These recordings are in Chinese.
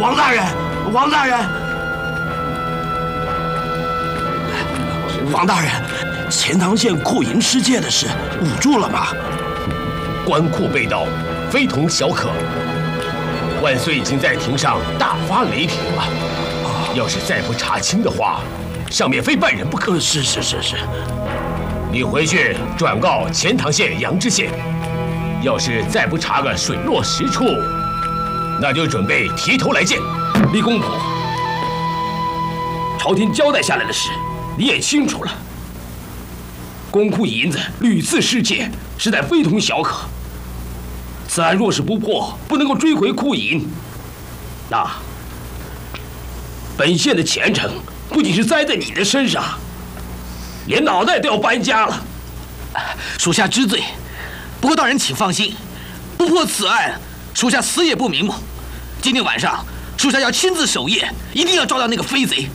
王大人，王大人，王大人，钱塘县库银失窃的事捂住了吗？ 官库被盗，非同小可。万岁已经在庭上大发雷霆了，要是再不查清的话，上面非办人不可。 是。 你回去转告钱塘县杨知县，要是再不查个水落石出，那就准备提头来见。 李公仆，朝廷交代下来的事，你也清楚了。公库银子屡次失窃，实在非同小可。此案若是不破，不能够追回库银，那本县的前程不仅是栽在你的身上，连脑袋都要搬家了。 属下知罪，不过大人请放心，不破此案，属下死也不瞑目。今天晚上，属下要亲自守夜，一定要抓到那个飞贼。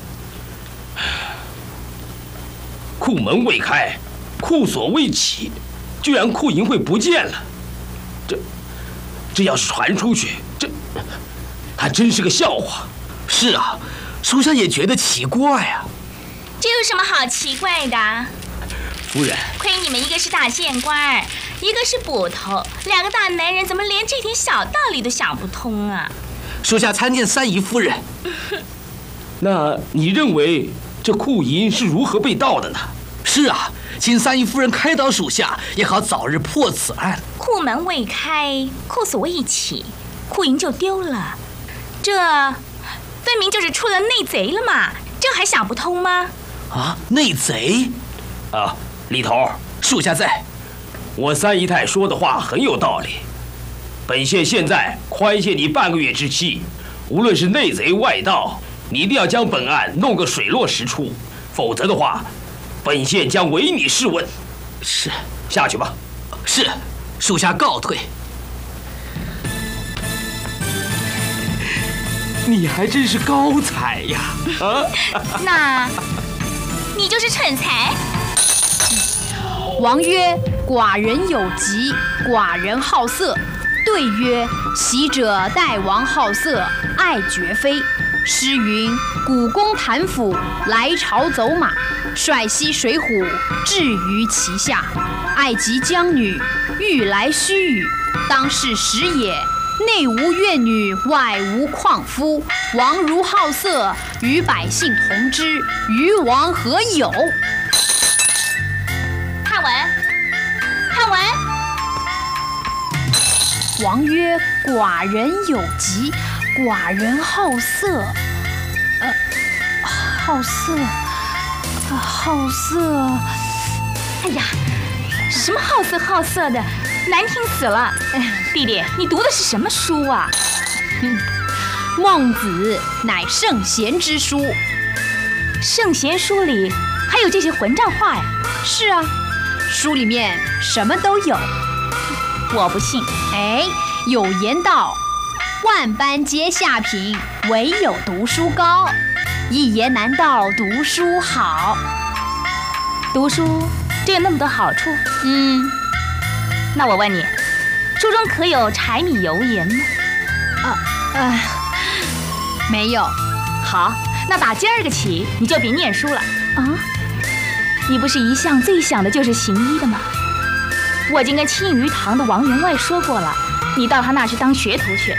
库门未开，库锁未起，居然库银会不见了，这要是传出去，这还真是个笑话。 是啊，属下也觉得奇怪啊。 这有什么好奇怪的？ 夫人， 亏你们一个是大县官，一个是捕头，两个大男人怎么连这点小道理都想不通啊？ 属下参见三姨夫人。 那你认为这库银是如何被盗的呢？ 是啊，请三姨夫人开导属下，也好早日破此案。 库门未开，库锁未起，库银就丢了，这分明就是出了内贼了嘛，这还想不通吗？ 啊，内贼？ 啊，李头， 属下在。 我三姨太说的话很有道理。本县现在宽限你半个月之期，无论是内贼外盗，你一定要将本案弄个水落石出，否则的话，本县将唯你是问。 是， 下去吧。 是，属下告退。 你还真是高才呀！啊， 那你就是蠢才。 王曰：寡人有疾，寡人好色。对曰：喜者待王好色，爱绝非。诗云：古公谭府，来朝走马，率西水浒，置于其下。爱及江女，欲来须臾，当是时也。内无乐女，外无旷夫。王如好色，与百姓同之，于王何有？ 汉文，汉文。 王曰：寡人有疾，寡人好色。好色。 哎呀，什么好色好色的，难听死了！弟弟，你读的是什么书啊？ 孟子乃圣贤之书。 圣贤书里还有这些混账话呀？ 是啊，书里面什么都有。 我不信。 哎，有言道：万般皆下品，唯有读书高。一言难道读书好。 读书真有那么多好处？那我问你，书中可有柴米油盐呢？ 没有。 好，那打今儿个起，你就别念书了。 啊？ 你不是一向最想的就是行医的吗？我已经跟青鱼堂的王员外说过了，你到他那去当学徒去。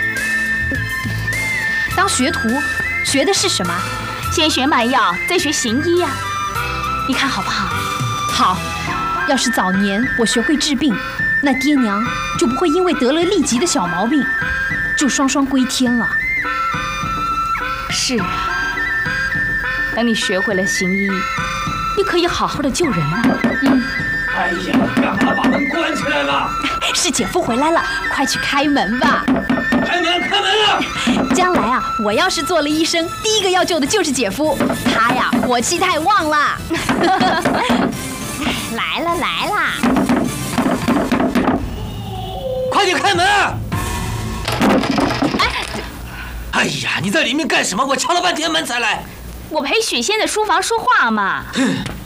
当学徒，学的是什么？ 先学卖药，再学行医呀。你看好不好？ 好。要是早年我学会治病，那爹娘就不会因为得了痢疾的小毛病，就双双归天了。 是啊，等你学会了行医，你可以好好的救人了。 哎呀，干嘛把门关起来了？ 是姐夫回来了，快去开门吧。 开门啊！ 将来啊，我要是做了医生，第一个要救的就是姐夫，他呀火气太旺了。来了， 快点开门啊！哎呀，你在里面干什么？我敲了半天门才来。 我陪许仙在书房说话嘛。